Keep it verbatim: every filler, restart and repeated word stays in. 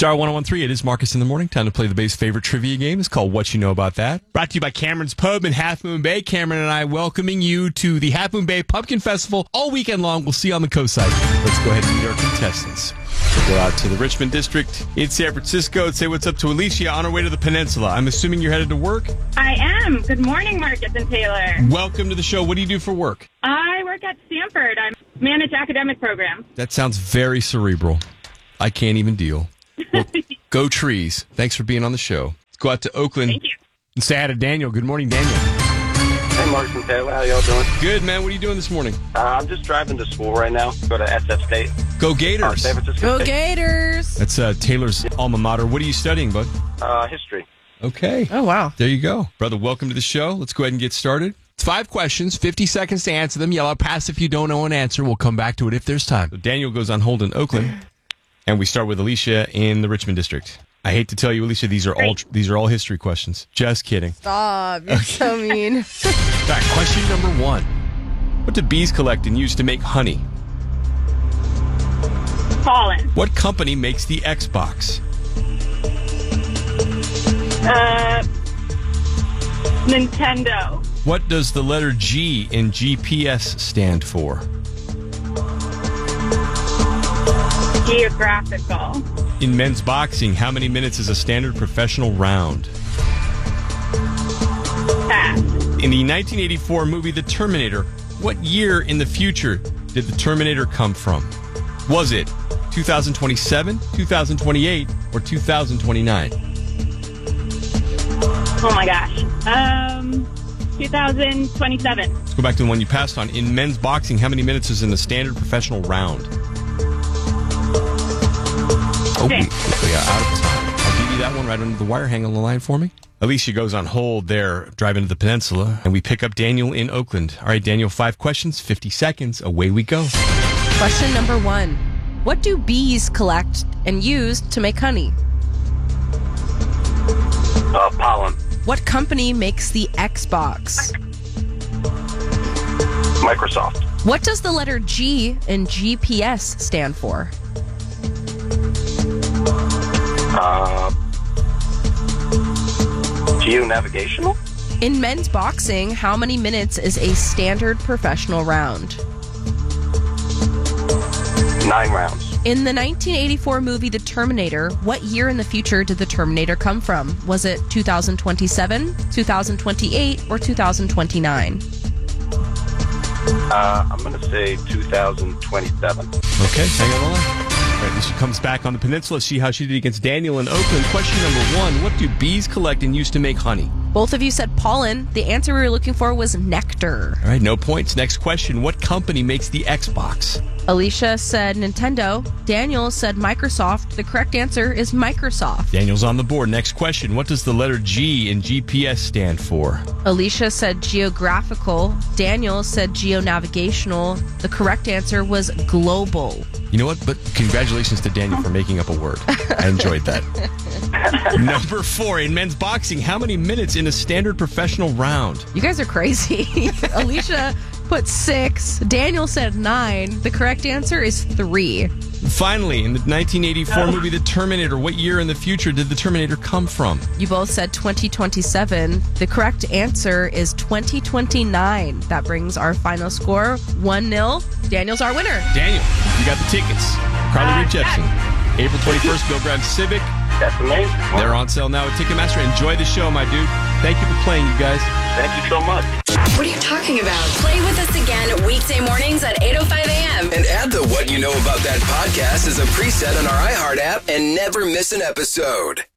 Star one oh one three, it is Marcus in the Morning. Time to play the Bay's favorite trivia game. It's called What You Know About That. Brought to you by Cameron's Pub in Half Moon Bay. Cameron and I welcoming you to the Half Moon Bay Pumpkin Festival all weekend long. We'll see you on the coast side. Let's go ahead and meet our contestants. We'll go out to the Richmond District in San Francisco and say what's up to Alicia on our way to the peninsula. I'm assuming you're headed to work? I am. Good morning, Marcus and Taylor. Welcome to the show. What do you do for work? I work at Stanford. I manage academic programs. That sounds very cerebral. I can't even deal. Well, go trees. Thanks for being on the show. Let's go out to Oakland. Thank you. And say hi to Daniel. Good morning, Daniel. Hey, Marcus and Taylor. How y'all doing? Good, man. What are you doing this morning? Uh, I'm just driving to school right now. Go to S F State. Go Uh, Gators. San Francisco Go State. Gators! That's uh, Taylor's alma mater. What are you studying, bud? Uh, history. Okay. Oh, wow. There you go. Brother, welcome to the show. Let's go ahead and get started. It's five questions, fifty seconds to answer them. Yell out pass if you don't know an answer. We'll come back to it if there's time. So Daniel goes on hold in Oakland, and we start with Alicia in the Richmond District. I hate to tell you, Alicia, these are all these are all history questions. Just kidding. Stop. You're so mean. All right, question number one. What do bees collect and use to make honey? Pollen. What company makes the Xbox? Uh, Nintendo. What does the letter G in G P S stand for? Geographical. In men's boxing, how many minutes is a standard professional round? Pass. In the nineteen eighty-four movie The Terminator, what year in the future did the Terminator come from? Was it two thousand twenty-seven, two thousand twenty-eight, or two thousand twenty-nine? Oh my gosh. Um, two thousand twenty-seven. Let's go back to the one you passed on. In men's boxing, how many minutes is in the standard professional round? Oh, we, we are out of time. I'll give you that one right under the wire. Hang on the line for me. Alicia goes on hold there, driving to the peninsula, and we pick up Daniel in Oakland. All right, Daniel, five questions, fifty seconds. Away we go. Question number one. What do bees collect and use to make honey? Uh, pollen. What company makes the Xbox? Microsoft. What does the letter G in G P S stand for? Uh, Geonavigational. In men's boxing, how many minutes is a standard professional round? Nine rounds. In the nineteen eighty-four movie The Terminator, what year in the future did the Terminator come from? Was it two thousand twenty-seven, two thousand twenty-eight, or two thousand twenty-nine? Uh, I'm going to say two thousand twenty-seven. Okay, hang on the line. All right, Alicia comes back on the peninsula. See how she did against Daniel in Oakland. Question number one. What do bees collect and use to make honey? Both of you said pollen. The answer we were looking for was nectar. All right, no points. Next question. What company makes the Xbox? Alicia said Nintendo. Daniel said Microsoft. The correct answer is Microsoft. Daniel's on the board. Next question. What does the letter G in G P S stand for? Alicia said geographical. Daniel said geonavigational. The correct answer was global. You know what? But congratulations to Daniel for making up a word. I enjoyed that. Number four. In men's boxing, how many minutes in a standard professional round? You guys are crazy. Alicia put six. Daniel said nine. The correct answer is three. Finally, in the nineteen eighty-four movie The Terminator, what year in the future did the Terminator come from? You both said twenty twenty-seven. The correct answer is twenty twenty-nine. That brings our final score one nil. Daniel's our winner. Daniel, you got the tickets. Carly Rae Jepsen. April twenty-first, Bill Graham Civic. That's amazing. They're on sale now at Ticketmaster. Enjoy the show, my dude. Thank you for playing, you guys. Thank you so much. What are you talking about? Play with us again weekday mornings at eight oh five a.m. And add the What You Know About That podcast as a preset on our iHeart app and never miss an episode.